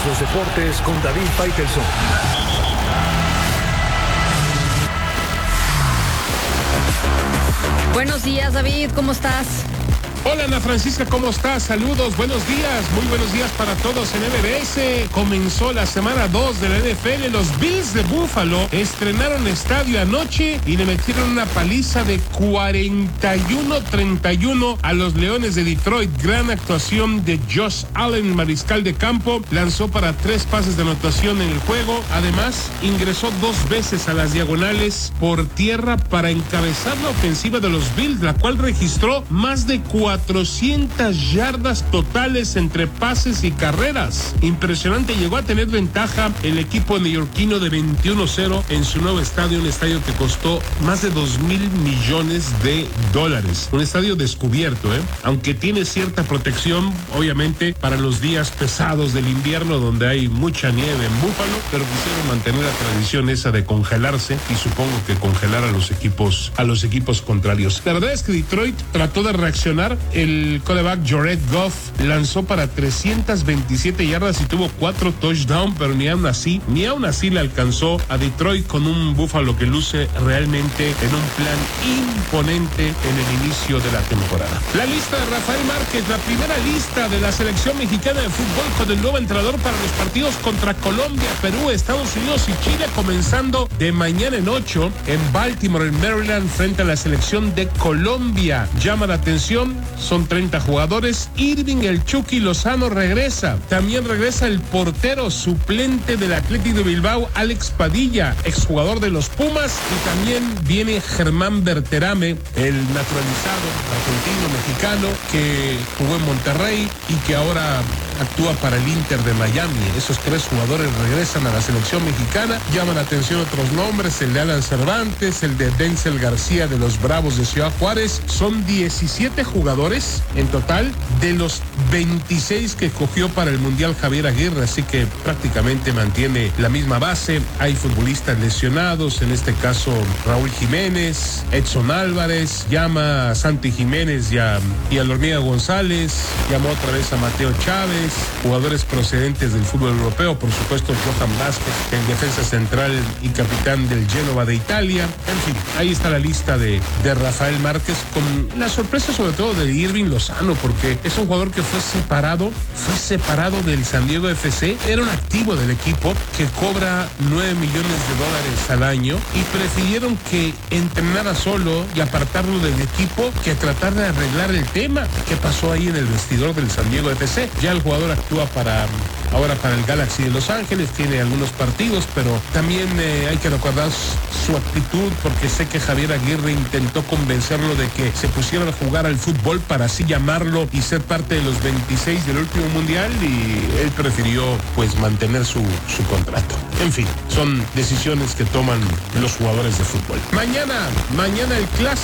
los deportes con David Faitelson. Buenos días, David, ¿cómo estás? Hola, Ana Francisca, ¿cómo estás? Saludos, buenos días, muy buenos días para todos en MBS. Comenzó la semana 2 de la NFL. Los Bills de Buffalo estrenaron estadio anoche y le metieron una paliza de 41-31 a los Leones de Detroit. Gran actuación de Josh Allen, mariscal de campo. Lanzó para 3 pases de anotación en el juego. Además, ingresó 2 veces a las diagonales por tierra para encabezar la ofensiva de los Bills, la cual registró más de 400 yardas totales entre pases y carreras. Impresionante, llegó a tener ventaja el equipo neoyorquino de 21-0 en su nuevo estadio, un estadio que costó más de $2,000 millones. Un estadio descubierto, aunque tiene cierta protección, obviamente, para los días pesados del invierno donde hay mucha nieve en Búfalo, pero quisieron mantener la tradición esa de congelarse y supongo que congelar a los equipos contrarios. La verdad es que Detroit trató de reaccionar. El quarterback Jared Goff lanzó para 327 yardas y tuvo 4 touchdowns, pero ni aún así le alcanzó a Detroit, con un Búfalo que luce realmente en un plan imponente en el inicio de la temporada. La lista de Rafael Márquez, la primera lista de la selección mexicana de fútbol con el nuevo entrenador para los partidos contra Colombia, Perú, Estados Unidos y Chile, comenzando de mañana en 8 en Baltimore, en Maryland, frente a la selección de Colombia. Llama la atención, son 30 jugadores. Irving el Chucky Lozano regresa. También regresa el portero suplente del Athletic de Bilbao, Alex Padilla, exjugador de los Pumas. Y también viene Germán Berterame, el naturalizado argentino-mexicano que jugó en Monterrey y que ahora actúa para el Inter de Miami. Esos 3 jugadores regresan a la selección mexicana. Llaman la atención otros nombres, el de Alan Cervantes, el de Denzel García de los Bravos de Ciudad Juárez. Son 17 jugadores en total de los 26 que cogió para el Mundial Javier Aguirre, así que prácticamente mantiene la misma base. Hay futbolistas lesionados, en este caso Raúl Jiménez, Edson Álvarez, llama a Santi Jiménez y a la Hormiga González, llamó otra vez a Mateo Chávez, jugadores procedentes del fútbol europeo, por supuesto Johan Vázquez, el defensa central y capitán del Génova de Italia. En fin, ahí está la lista de Rafael Márquez, con la sorpresa sobre todo de Irving Lozano, porque es un jugador que fue separado del San Diego FC, era un activo del equipo que cobra $9 millones al año y prefirieron que entrenara solo y apartarlo del equipo que tratar de arreglar el tema que pasó ahí en el vestidor del San Diego FC. Ya el jugador actúa ahora para el Galaxy de Los Ángeles, tiene algunos partidos, pero también hay que recordar su actitud, porque sé que Javier Aguirre intentó convencerlo de que se pusiera a jugar al fútbol para así llamarlo y ser parte de los 26 del último mundial, y él prefirió pues mantener su contrato. En fin, son decisiones que toman los jugadores de fútbol. Mañana el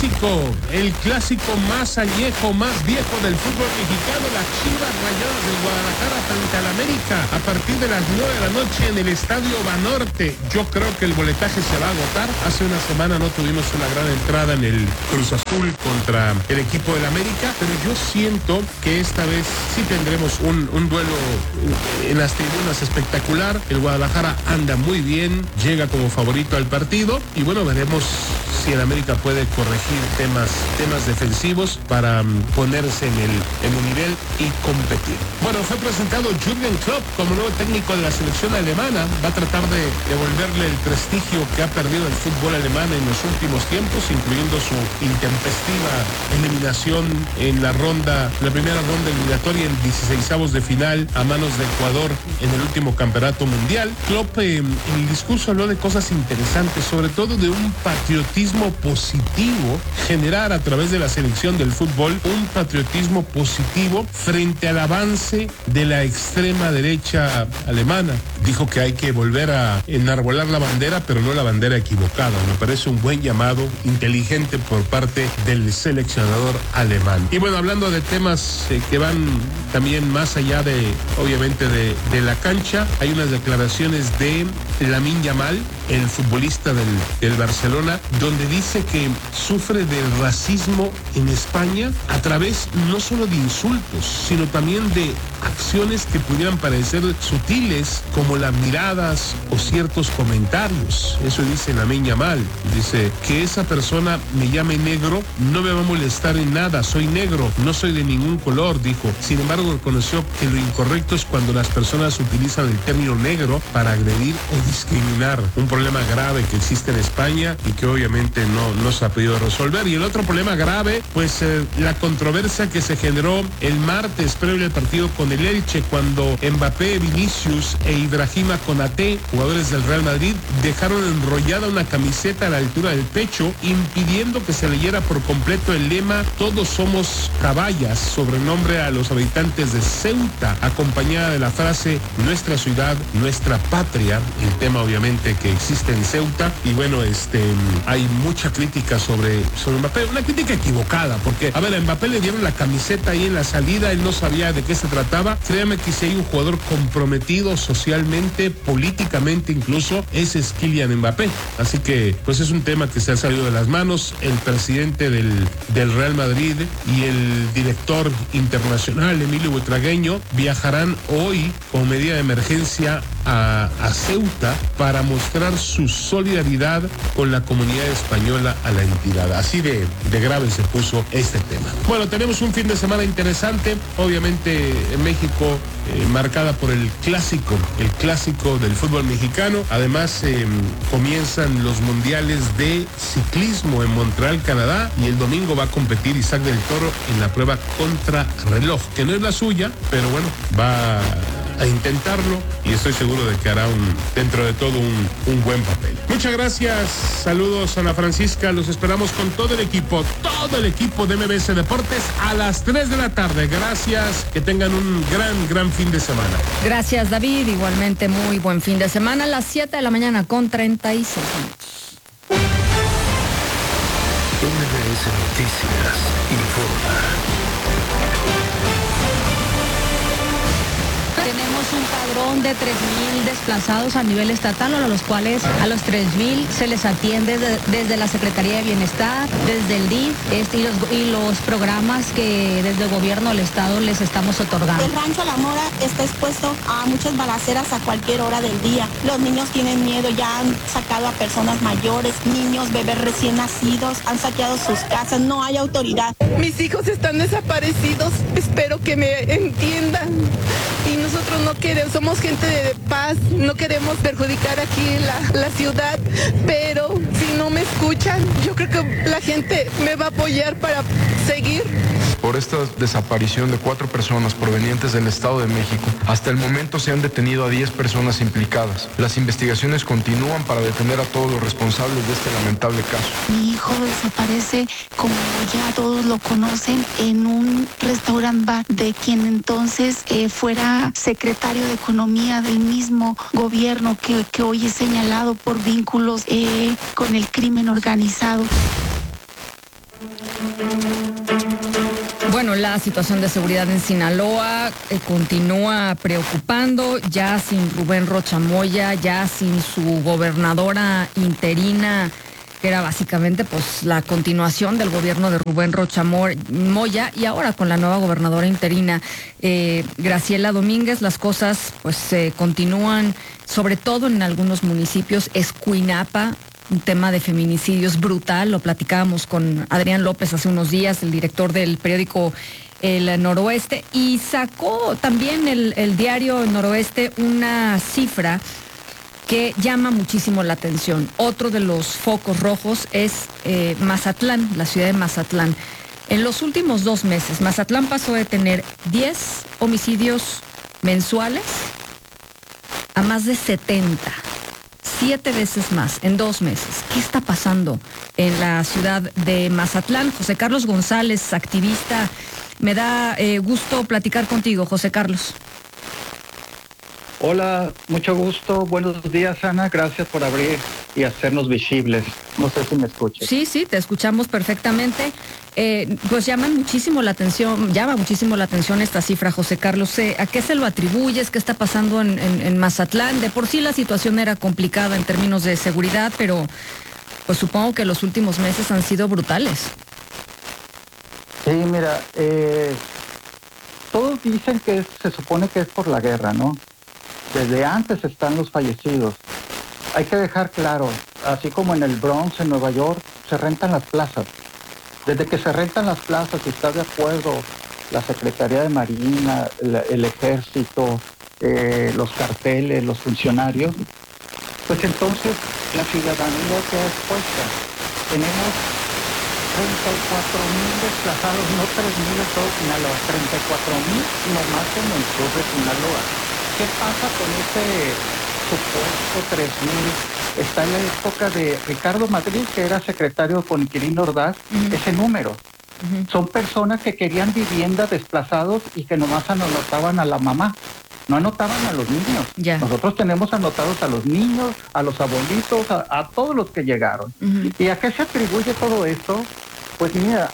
clásico más añejo, más viejo del fútbol mexicano, las Chivas Rayadas del Guadalajara frente al América, a partir de las 9 de la noche en el Estadio Banorte. Yo creo que el boletaje se va a agotar. Hace una semana no tuvimos una gran entrada en el Cruz Azul contra el equipo del América, pero yo siento que esta vez sí tendremos un duelo en las tribunas espectacular. El Guadalajara anda muy bien, llega como favorito al partido y bueno, veremos si el América puede corregir temas defensivos para ponerse en el nivel y competir. Bueno, fue presentado Jürgen Klopp como nuevo técnico de la selección alemana. Va a tratar de devolverle el prestigio que ha perdido el fútbol alemán en los últimos tiempos, incluyendo su intempestiva eliminación en la primera ronda eliminatoria en 16avos de final a manos de Ecuador en el último campeonato mundial. Klopp en el discurso habló de cosas interesantes, sobre todo de un patriotismo positivo, generar a través de la selección del fútbol un patriotismo positivo frente al avance de la extrema derecha alemana. Dijo que hay que volver a enarbolar la bandera, pero no la bandera equivocada. Me parece un buen llamado, inteligente por parte del seleccionador alemán. Y bueno, hablando de temas que van también más allá obviamente de la cancha, hay unas declaraciones de Lamine Yamal, el futbolista del Barcelona, donde dice que sufre del racismo en España a través no solo de insultos, sino también de acciones acciones que pudieran parecer sutiles, como las miradas o ciertos comentarios. Eso dice Lamine Yamal. Dice que esa persona me llame negro no me va a molestar en nada, soy negro, no soy de ningún color, dijo. Sin embargo, reconoció que lo incorrecto es cuando las personas utilizan el término negro para agredir o discriminar. Un problema grave que existe en España y que obviamente no se ha podido resolver. Y el otro problema grave, pues la controversia que se generó el martes previo al partido con el Elche, cuando Mbappé, Vinicius e Ibrahima Konaté, jugadores del Real Madrid, dejaron enrollada una camiseta a la altura del pecho, impidiendo que se leyera por completo el lema "Todos somos caballas", sobrenombre a los habitantes de Ceuta, acompañada de la frase "Nuestra ciudad, nuestra patria", el tema obviamente que existe en Ceuta. Y bueno, hay mucha crítica sobre Mbappé, una crítica equivocada, porque a Mbappé le dieron la camiseta ahí en la salida, él no sabía de qué se trataba. Créame que si hay un jugador comprometido socialmente, políticamente incluso, ese es Kylian Mbappé. Así que pues es un tema que se ha salido de las manos. El presidente del Real Madrid y el director internacional Emilio Butragueño viajarán hoy con medida de emergencia a Ceuta para mostrar su solidaridad con la comunidad española a la entidad. Así de grave se puso este tema. Bueno, tenemos un fin de semana interesante, obviamente en México, marcada por el clásico del fútbol mexicano. Además, comienzan los mundiales de ciclismo en Montreal, Canadá, y el domingo va a competir Isaac del Toro en la prueba contrarreloj, que no es la suya, pero bueno, va a intentarlo y estoy seguro de que hará dentro de todo un buen papel. Muchas gracias, saludos Ana Francisca, los esperamos con todo el equipo de MBS Deportes a las 3 de la tarde. Gracias, que tengan un gran fin de semana. Gracias, David, igualmente muy buen fin de semana, a las 7 de la mañana con 36 minutos. MBS Noticias informa. Tenemos un padrón de 3,000 desplazados a nivel estatal, a los cuales a los 3,000 se les atiende desde la Secretaría de Bienestar, desde el DIF y los programas que desde el gobierno del estado les estamos otorgando. El Rancho La Mora está expuesto a muchas balaceras a cualquier hora del día. Los niños tienen miedo, ya han sacado a personas mayores, niños, bebés recién nacidos, han saqueado sus casas, no hay autoridad. Mis hijos están desaparecidos, espero que me entiendan. Y nosotros no queremos, somos gente de paz, no queremos perjudicar aquí la ciudad, pero si no me escuchan, yo creo que la gente me va a apoyar para seguir. Por esta desaparición de 4 personas provenientes del Estado de México, hasta el momento se han detenido a 10 personas implicadas. Las investigaciones continúan para detener a todos los responsables de este lamentable caso. Mi hijo desaparece, como ya todos lo conocen, en un restaurant bar de quien entonces fuera secretario de Economía del mismo gobierno que hoy es señalado por vínculos con el crimen organizado. Bueno, la situación de seguridad en Sinaloa continúa preocupando, ya sin Rubén Rocha Moya, ya sin su gobernadora interina, que era básicamente pues la continuación del gobierno de Rubén Rocha Moya, y ahora con la nueva gobernadora interina, Graciela Domínguez, las cosas pues continúan, sobre todo en algunos municipios. Escuinapa, un tema de feminicidios brutal, lo platicábamos con Adrián López hace unos días, el director del periódico El Noroeste, y sacó también el diario Noroeste una cifra que llama muchísimo la atención. Otro de los focos rojos es Mazatlán, la ciudad de Mazatlán. En los últimos 2 meses, Mazatlán pasó de tener 10 homicidios mensuales a más de 70. 7 veces más en 2 meses. ¿Qué está pasando en la ciudad de Mazatlán? José Carlos González, activista. Me da gusto platicar contigo, José Carlos. Hola, mucho gusto. Buenos días, Ana. Gracias por abrir y hacernos visibles. No sé si me escuchas. Sí, te escuchamos perfectamente. Pues llama muchísimo la atención esta cifra, José Carlos. ¿A qué se lo atribuyes? ¿Qué está pasando en Mazatlán? De por sí la situación era complicada en términos de seguridad, pero pues supongo que los últimos meses han sido brutales. Sí, mira, todo dicen que se supone que es por la guerra, ¿no? Desde antes están los fallecidos. Hay que dejar claro, así como en el Bronx, en Nueva York, se rentan las plazas. Desde que se rentan las plazas, si está de acuerdo la Secretaría de Marina, el Ejército, los carteles, los funcionarios, pues entonces la ciudadanía queda expuesta. Tenemos 34,000 desplazados, no 3,000 en todo Sinaloa, 34,000 nomás en el sur de Sinaloa. ¿Qué pasa con ese supuesto 3,000? Está en la época de Ricardo Madrid, que era secretario con Quirino Ordaz, ese número. Son personas que querían vivienda, desplazados, y que nomás anotaban a la mamá. No anotaban a los niños. Ya. Nosotros tenemos anotados a los niños, a los abuelitos, a todos los que llegaron. ¿Y a qué se atribuye todo esto? Pues mira,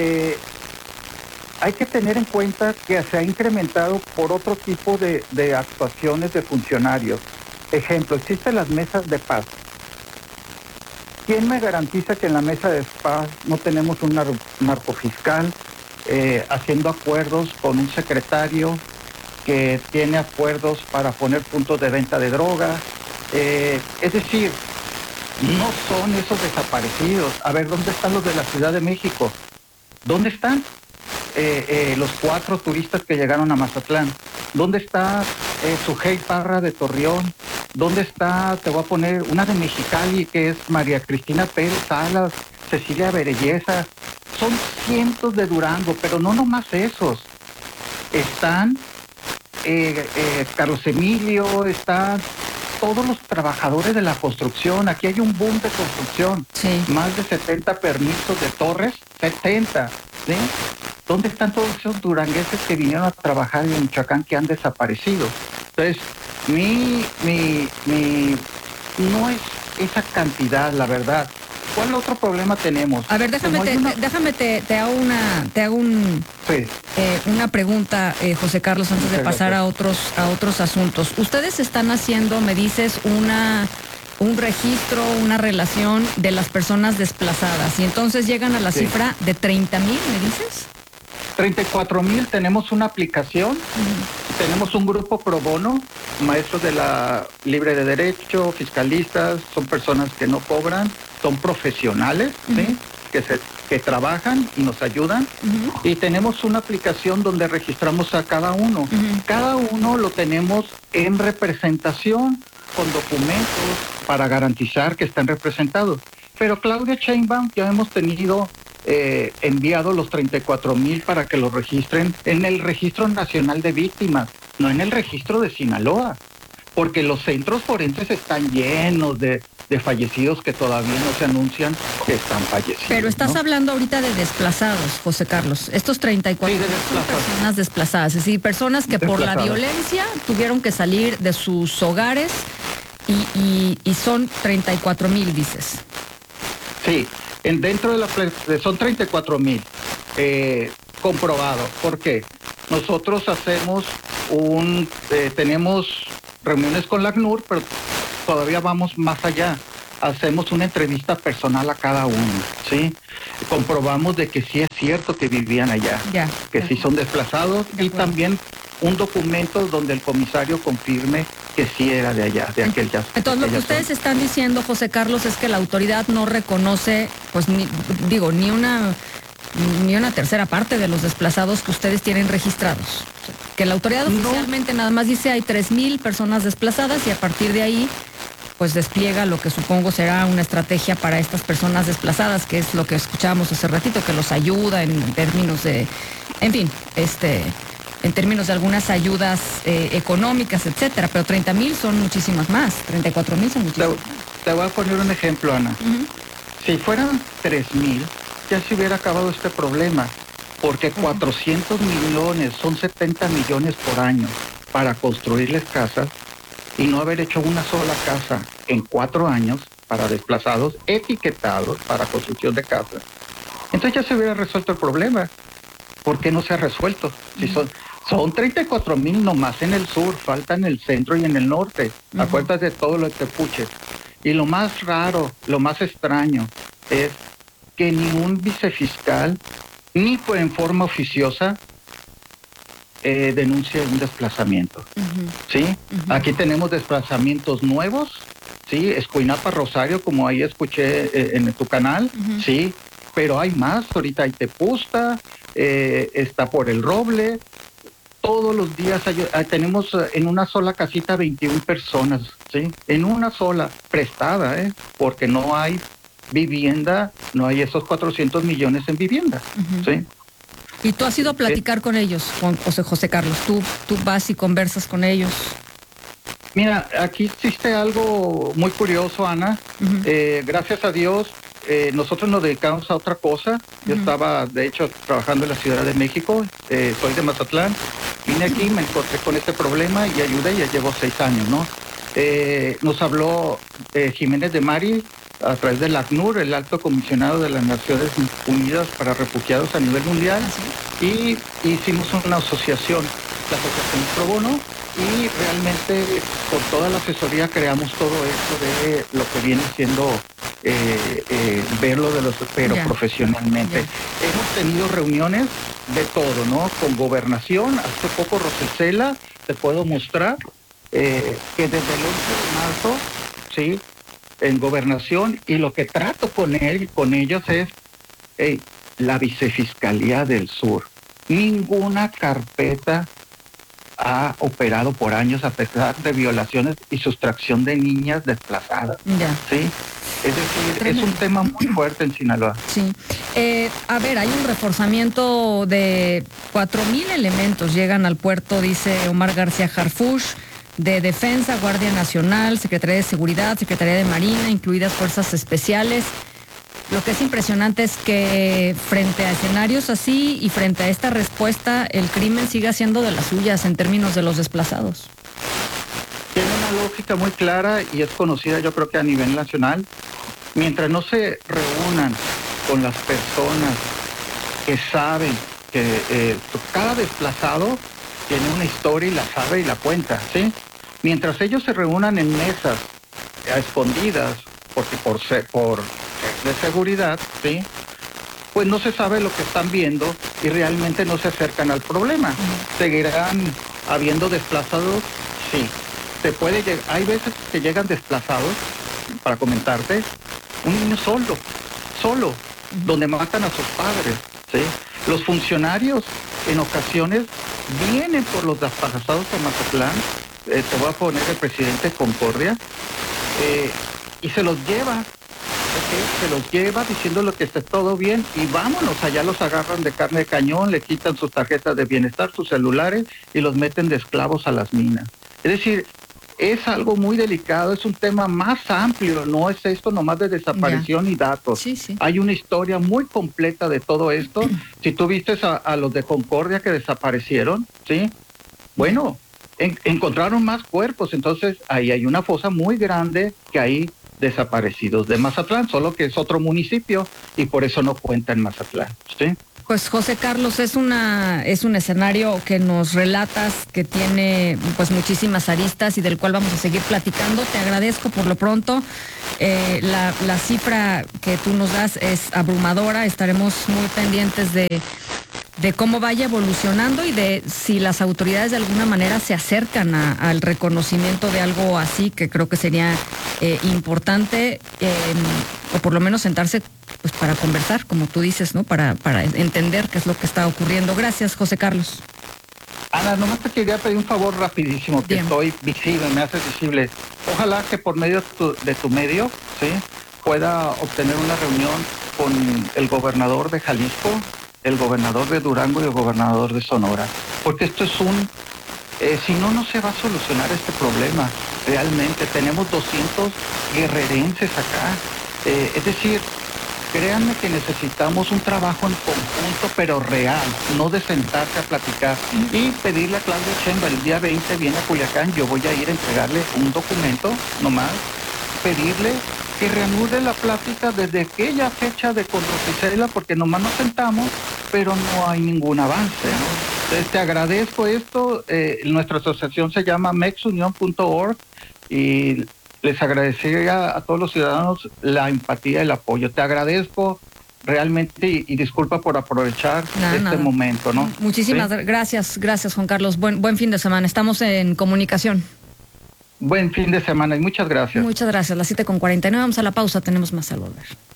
hay que tener en cuenta que se ha incrementado por otro tipo de actuaciones de funcionarios. Ejemplo, existen las mesas de paz. ¿Quién me garantiza que en la mesa de paz no tenemos un narcofiscal haciendo acuerdos con un secretario que tiene acuerdos para poner puntos de venta de droga? Es decir, no son esos desaparecidos. A ver, ¿dónde están los de la Ciudad de México? ¿Dónde están los 4 turistas que llegaron a Mazatlán? ¿Dónde está Sujei Parra de Torreón? ¿Dónde está, te voy a poner, una de Mexicali, que es María Cristina Pérez Salas, Cecilia Berelleza? Son cientos de Durango, pero no nomás esos. Están Carlos Emilio, están todos los trabajadores de la construcción. Aquí hay un boom de construcción. Sí. Más de 70 permisos de torres, 70, ¿sí? ¿Dónde están todos esos durangueses que vinieron a trabajar en Michoacán que han desaparecido? Entonces, no es esa cantidad, la verdad. ¿Cuál otro problema tenemos? A ver, déjame te hago una pregunta, José Carlos, antes de pasar a otros asuntos. Ustedes están haciendo, me dices, un registro, una relación de las personas desplazadas, y entonces llegan a la cifra de 30,000, ¿me dices? 34,000, tenemos una aplicación, tenemos un grupo pro bono, maestros de la libre de derecho, fiscalistas, son personas que no cobran, son profesionales, ¿sí? que trabajan y nos ayudan, y tenemos una aplicación donde registramos a cada uno. Cada uno lo tenemos en representación, con documentos para garantizar que están representados. Pero Claudia Sheinbaum ya hemos tenido enviado los 34,000 para que los registren en el Registro Nacional de Víctimas, no en el registro de Sinaloa, porque los centros forenses están llenos de fallecidos que todavía no se anuncian que están fallecidos. Pero estás hablando ahorita de desplazados, José Carlos. Estos 34,000 son personas desplazadas, es decir, personas que por la violencia tuvieron que salir de sus hogares y son 34,000, dices. Sí. Dentro de son 34,000 comprobado. ¿Por qué? Nosotros hacemos tenemos reuniones con la ACNUR, pero todavía vamos más allá. Hacemos una entrevista personal a cada uno, ¿sí? Comprobamos de que sí es cierto que vivían allá, que sí son desplazados, y también un documento donde el comisario confirme que sí era de allá, de aquel ya. Entonces, lo que ustedes están diciendo, José Carlos, es que la autoridad no reconoce, pues, ni una tercera parte de los desplazados que ustedes tienen registrados. Que la autoridad oficialmente nada más dice hay 3,000 personas desplazadas, y a partir de ahí, pues, despliega lo que supongo será una estrategia para estas personas desplazadas, que es lo que escuchábamos hace ratito, que los ayuda en términos de, en fin, en términos de algunas ayudas económicas, etcétera, pero 30,000 son muchísimas más, 34,000 son muchísimas más. Te voy a poner un ejemplo, Ana. Si fueran 3,000, ya se hubiera acabado este problema, porque 400 millones, son 70 millones por año para construirles casas, y no haber hecho una sola casa en 4 años para desplazados etiquetados para construcción de casas. Entonces ya se hubiera resuelto el problema. ¿Por qué no se ha resuelto? Si son 34,000 nomás en el sur, falta en el centro y en el norte. Acuérdate de todo lo que Tepuche. Y lo más raro, lo más extraño, es que ningún vicefiscal, ni en forma oficiosa, denuncie un desplazamiento. ¿Sí? Aquí tenemos desplazamientos nuevos, ¿sí? Escuinapa, Rosario, como ahí escuché en tu canal, ¿sí? Pero hay más, ahorita hay Tepusta, está por El Roble. Todos los días tenemos en una sola casita 21 personas, ¿sí? En una sola, prestada, porque no hay vivienda, no hay esos 400 millones en vivienda, ¿sí? ¿Y tú has ido a platicar con ellos, con José Carlos? ¿Tú vas y conversas con ellos? Mira, aquí existe algo muy curioso, Ana. Gracias a Dios, nosotros nos dedicamos a otra cosa. Yo estaba, de hecho, trabajando en la Ciudad de México. Soy de Mazatlán. Vine aquí, me encontré con este problema y ayudé. Ya llevo 6 años, ¿no? Nos habló Jiménez de Mari a través del ACNUR, el Alto Comisionado de las Naciones Unidas para Refugiados a nivel mundial, y hicimos una asociación, la Asociación Pro Bono, y realmente con toda la asesoría creamos todo esto de lo que viene siendo verlo de los, pero profesionalmente. Hemos tenido reuniones de todo, ¿no? Con gobernación, hace poco Rosicela, te puedo mostrar que desde el 11 de marzo, ¿sí?, en gobernación, y lo que trato con ellos es la Vicefiscalía del Sur. Ninguna carpeta ha operado por años a pesar de violaciones y sustracción de niñas desplazadas. ¿Sí? Es decir, es un tema muy fuerte en Sinaloa. Sí. A ver, hay un reforzamiento de 4,000 elementos. Llegan al puerto, dice Omar García Harfuch, de Defensa, Guardia Nacional, Secretaría de Seguridad, Secretaría de Marina, incluidas Fuerzas Especiales. Lo que es impresionante es que frente a escenarios así y frente a esta respuesta, el crimen sigue siendo de las suyas en términos de los desplazados. Tiene una lógica muy clara y es conocida, yo creo que a nivel nacional. Mientras no se reúnan con las personas que saben que cada desplazado tiene una historia y la sabe y la cuenta, ¿sí? Mientras ellos se reúnan en mesas a escondidas, porque por de seguridad, ¿sí?, pues no se sabe lo que están viendo y realmente no se acercan al problema. ¿Seguirán habiendo desplazados? Sí. Hay veces que llegan desplazados, para comentarte, un niño solo, donde matan a sus padres, ¿sí? Los funcionarios en ocasiones vienen por los desplazados a Mazatlán, te voy a poner el presidente Concordia, y se los lleva. Se los lleva diciéndole que está todo bien y vámonos, allá los agarran de carne de cañón, le quitan sus tarjetas de bienestar, sus celulares y los meten de esclavos a las minas. Es decir, es algo muy delicado, es un tema más amplio, no es esto nomás de desaparición y datos. Sí, sí. Hay una historia muy completa de todo esto. Si tú viste a los de Concordia que desaparecieron, ¿sí? Bueno, encontraron más cuerpos, entonces ahí hay una fosa muy grande que hay desaparecidos de Mazatlán, solo que es otro municipio y por eso no cuenta en Mazatlán, ¿sí? Pues José Carlos, es un escenario que nos relatas que tiene pues muchísimas aristas y del cual vamos a seguir platicando. Te agradezco por lo pronto. La cifra que tú nos das es abrumadora. Estaremos muy pendientes de cómo vaya evolucionando y de si las autoridades de alguna manera se acercan al reconocimiento de algo así, que creo que sería importante, o por lo menos sentarse pues para conversar, como tú dices, ¿no? Para entender qué es lo que está ocurriendo. Gracias, José Carlos. Ana, nomás te quería pedir un favor rapidísimo, que estoy visible, me haces visible. Ojalá que por medio de tu medio, ¿sí?, pueda obtener una reunión con el gobernador de Jalisco, el gobernador de Durango y el gobernador de Sonora, porque esto es si no se va a solucionar este problema. Realmente tenemos 200 guerrerenses acá, es decir, créanme que necesitamos un trabajo en conjunto, pero real, no de sentarse a platicar y pedirle a Claudia Sheinbaum, el día 20 viene a Culiacán, yo voy a ir a entregarle un documento, nomás, pedirle que reanude la plática desde aquella fecha de con Rosicela, porque nomás nos sentamos, pero no hay ningún avance, ¿no? Entonces te agradezco esto, nuestra asociación se llama mexunion.org y les agradecería a todos los ciudadanos la empatía y el apoyo. Te agradezco realmente, y disculpa por aprovechar momento, ¿no? Muchísimas gracias, Juan Carlos. Buen fin de semana. Estamos en comunicación. Buen fin de semana y muchas gracias. Muchas gracias. Las 7:49, vamos a la pausa, tenemos más al volver.